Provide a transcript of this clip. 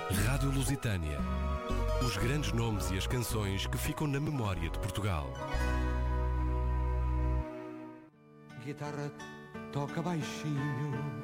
Rádio Lusitânia. Os grandes nomes e as canções que ficam na memória de Portugal. Guitarra toca baixinho,